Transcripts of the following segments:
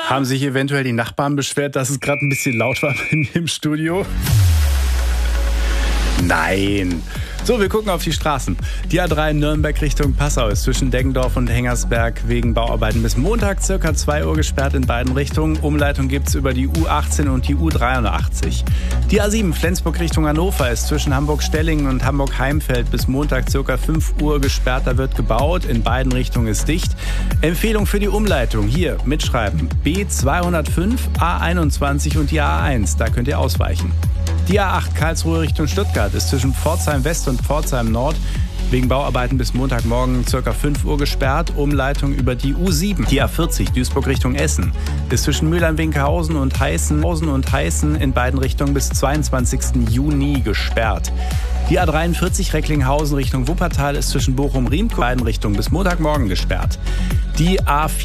Haben sich eventuell die Nachbarn beschwert, dass es gerade ein bisschen laut war bei mir im Studio? Nein. So, wir gucken auf die Straßen. Die A3 Nürnberg Richtung Passau ist zwischen Deggendorf und Hengersberg wegen Bauarbeiten bis Montag circa 2 Uhr gesperrt in beiden Richtungen. Umleitung gibt's über die U18 und die U83. Die A7 Flensburg Richtung Hannover ist zwischen Hamburg-Stellingen und Hamburg-Heimfeld bis Montag circa 5 Uhr gesperrt. Da wird gebaut. In beiden Richtungen ist dicht. Empfehlung für die Umleitung. Hier mitschreiben. B205, A21 und die A1. Da könnt ihr ausweichen. Die A8 Karlsruhe Richtung Stuttgart ist zwischen Pforzheim West und Pforzheim Nord wegen Bauarbeiten bis Montagmorgen ca. 5 Uhr gesperrt. Umleitung über die U7. Die A40 Duisburg Richtung Essen ist zwischen Mülheim-Winkelhausen und Heißen in beiden Richtungen bis 22. Juni gesperrt. Die A43 Recklinghausen Richtung Wuppertal ist zwischen Bochum-Riemkopf in beiden Richtungen bis Montagmorgen gesperrt. Die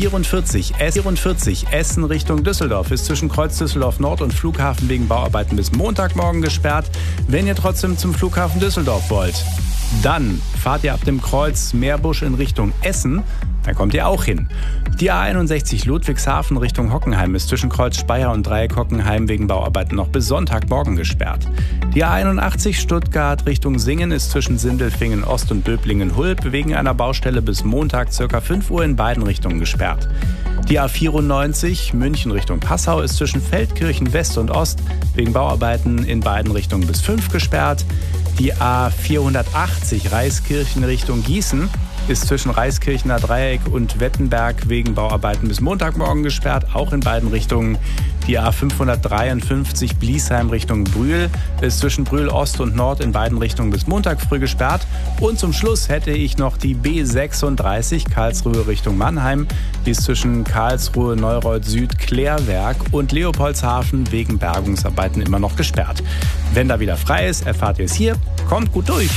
A44 Essen Richtung Düsseldorf ist zwischen Kreuz Düsseldorf Nord und Flughafen wegen Bauarbeiten bis Montagmorgen gesperrt. Wenn ihr trotzdem zum Flughafen Düsseldorf wollt, dann fahrt ihr ab dem Kreuz Meerbusch in Richtung Essen. Da kommt ihr auch hin. Die A61 Ludwigshafen Richtung Hockenheim ist zwischen Kreuz Speyer und Dreieck Hockenheim wegen Bauarbeiten noch bis Sonntagmorgen gesperrt. Die A81 Stuttgart Richtung Singen ist zwischen Sindelfingen Ost und Böblingen-Hulb wegen einer Baustelle bis Montag ca. 5 Uhr in beiden Richtungen gesperrt. Die A94 München Richtung Passau ist zwischen Feldkirchen West und Ost wegen Bauarbeiten in beiden Richtungen bis 5 gesperrt. Die A480 Reiskirchen Richtung Gießen ist zwischen Reiskirchener Dreieck und Wettenberg wegen Bauarbeiten bis Montagmorgen gesperrt, auch in beiden Richtungen. Die A553 Bliesheim Richtung Brühl ist zwischen Brühl Ost und Nord in beiden Richtungen bis Montag früh gesperrt. Und zum Schluss hätte ich noch die B36 Karlsruhe Richtung Mannheim. Die ist zwischen Karlsruhe, Neureuth Süd, Klärwerk und Leopoldshafen wegen Bergungsarbeiten immer noch gesperrt. Wenn da wieder frei ist, erfahrt ihr es hier. Kommt gut durch.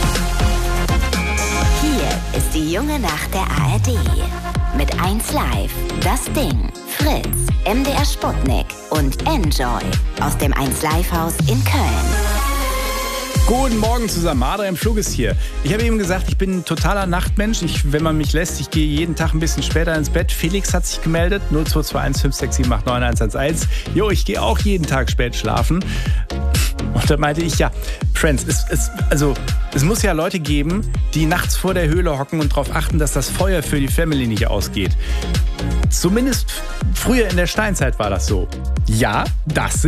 Hier ist die junge Nacht der ARD. Mit 1Live, Das Ding, Fritz, MDR Sputnik und Enjoy aus dem 1Live-Haus in Köln. Guten Morgen zusammen, Adrian Flug ist hier. Ich habe eben gesagt, ich bin ein totaler Nachtmensch. Wenn man mich lässt, ich gehe jeden Tag ein bisschen später ins Bett. Felix hat sich gemeldet, 0221 567 89111. Jo, ich gehe auch jeden Tag spät schlafen. Und da meinte ich, ja, Friends, es muss ja Leute geben, die nachts vor der Höhle hocken und darauf achten, dass das Feuer für die Family nicht ausgeht. Zumindest früher in der Steinzeit war das so. Ja, das